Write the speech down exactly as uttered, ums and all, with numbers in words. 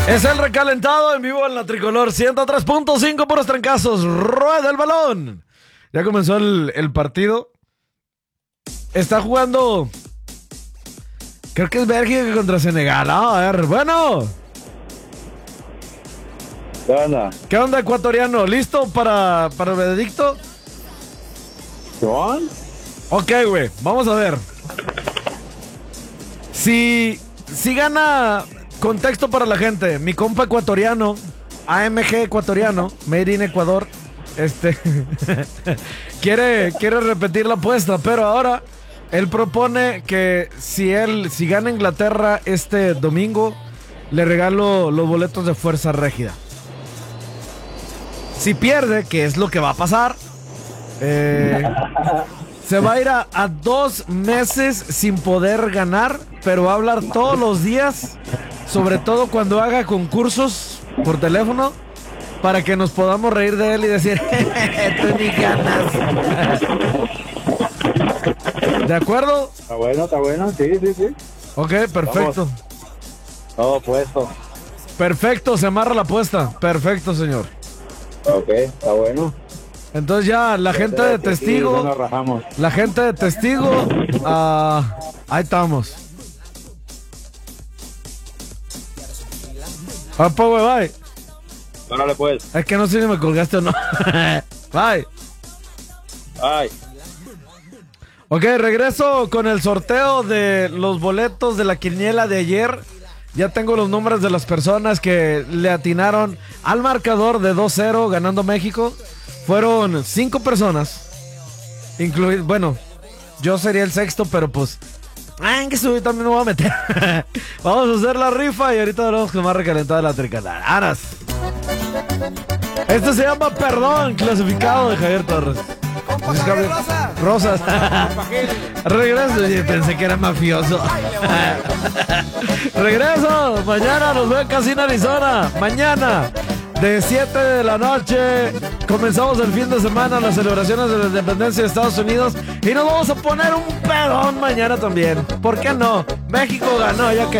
Es el recalentado en vivo en la Tricolor ciento tres punto cinco, puros trancazos. Rueda el balón. Ya comenzó el, el partido. Está jugando, creo que es Bélgica contra Senegal. Ah, a ver, bueno. ¿Qué onda? ¿Qué onda, ecuatoriano? ¿Listo para, para el veredicto? ¿John? Ok, güey, vamos a ver. Si, si gana, contexto para la gente, mi compa ecuatoriano, A M G ecuatoriano, Made in Ecuador, este, quiere, quiere repetir la apuesta, pero ahora él propone que si él, si gana Inglaterra este domingo, le regalo los boletos de Fuerza Régida. Si pierde, que es lo que va a pasar, eh, se va a ir a, a dos meses sin poder ganar, pero va a hablar todos los días, sobre todo cuando haga concursos por teléfono, para que nos podamos reír de él y decir, tú ni ganas. ¿De acuerdo? Está bueno, está bueno, sí, sí, sí. Ok, perfecto. Vamos. Todo puesto. Perfecto, se amarra la apuesta. Perfecto, señor. Ok, está bueno. Entonces ya la gente de testigo, sí, nos rajamos. la gente de testigo, uh, ahí estamos. Opa, güey, bye. Órale pues. Es que no sé si me colgaste o no. Bye. Ay. Ok, regreso con el sorteo de los boletos de la quiniela de ayer. Ya tengo los nombres de las personas que le atinaron al marcador de dos cero ganando México. Fueron cinco personas. Incluido, bueno, yo sería el sexto, pero pues, ay, que subí también me voy a meter. Vamos a hacer la rifa y ahorita veremos con más recalentada la tricolor. Aras. Esto se llama Perdón, clasificado de Javier Torres. Javier Rosas. Regreso, y pensé que era mafioso. Regreso, mañana nos vemos casi en Arizona. Mañana, de siete de la noche, comenzamos el fin de semana, las celebraciones de la independencia de Estados Unidos. Y nos vamos a poner un pedón mañana también. ¿Por qué no? México ganó, ya que